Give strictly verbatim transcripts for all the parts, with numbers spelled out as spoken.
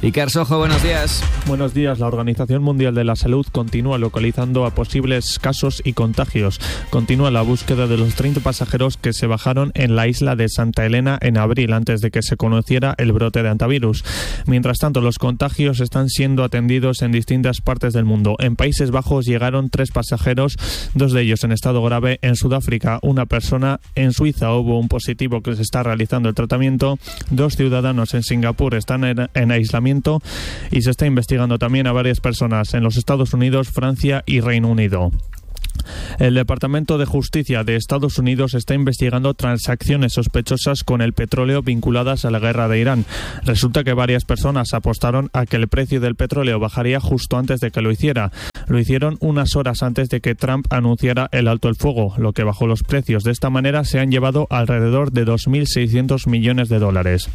Iker Sojo, buenos días. Buenos días. La Organización Mundial de la Salud continúa localizando a posibles casos y contagios. Continúa la búsqueda de los treinta pasajeros que se bajaron en la isla de Santa Elena en abril, antes de que se conociera el brote de hantavirus. Mientras tanto, los contagios están siendo atendidos en distintas partes del mundo. En Países Bajos llegaron tres pasajeros, dos de ellos en estado grave. En Sudáfrica, una persona. En Suiza hubo un positivo que se está realizando el tratamiento. Dos ciudadanos en Singapur están en, en aislamiento y se está investigando también a varias personas en los Estados Unidos, Francia y Reino Unido. El Departamento de Justicia de Estados Unidos está investigando transacciones sospechosas con el petróleo vinculadas a la guerra de Irán. Resulta que varias personas apostaron a que el precio del petróleo bajaría justo antes de que lo hiciera. Lo hicieron unas horas antes de que Trump anunciara el alto el fuego, lo que bajó los precios. De esta manera se han llevado alrededor de dos mil seiscientos millones de dólares.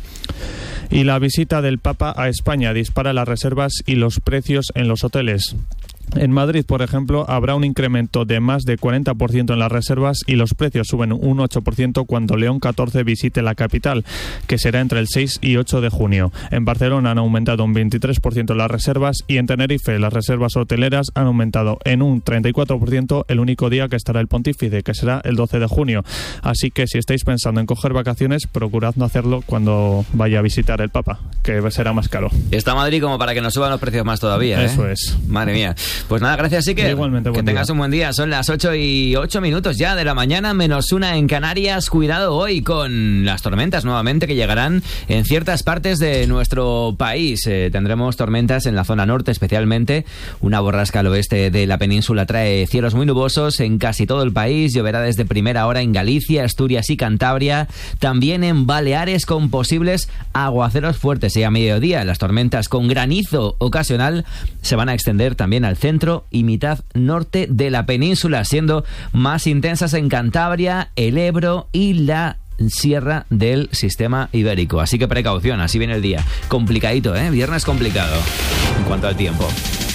Y la visita del Papa a España dispara las reservas y los precios en los hoteles. En Madrid, por ejemplo, habrá un incremento de más de cuarenta por ciento en las reservas y los precios suben un ocho por ciento cuando León catorce visite la capital, que será entre el seis y ocho de junio. En Barcelona han aumentado un veintitrés por ciento las reservas y en Tenerife las reservas hoteleras han aumentado en un treinta y cuatro por ciento el único día que estará el pontífice, que será el doce de junio. Así que si estáis pensando en coger vacaciones, procurad no hacerlo cuando vaya a visitar el Papa, que será más caro. Está Madrid como para que nos suban los precios más todavía, ¿eh? Eso es. Madre mía. Pues nada, gracias, Iker. Igualmente, buen que tengas día. un buen día. Son las ocho y ocho minutos ya de la mañana, menos una en Canarias. Cuidado hoy con las tormentas nuevamente que llegarán en ciertas partes de nuestro país. Eh, tendremos tormentas en la zona norte especialmente. Una borrasca al oeste de la península trae cielos muy nubosos en casi todo el país. Lloverá desde primera hora en Galicia, Asturias y Cantabria. También en Baleares con posibles aguaceros fuertes. Y a mediodía las tormentas con granizo ocasional se van a extender también al centro y mitad norte de la península, siendo más intensas en Cantabria, el Ebro y la sierra del sistema ibérico. Así que precaución, así viene el día. Complicadito, ¿eh? Viernes complicado en cuanto al tiempo.